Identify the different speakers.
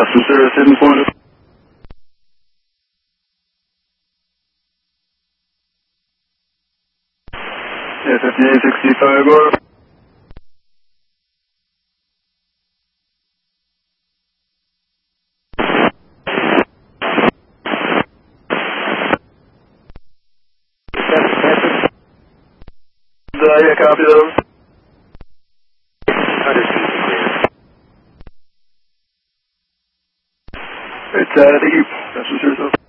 Speaker 1: Custom service in point. Yeah, 5865 or. Yeah, copy those. It's, thank you. Custom service.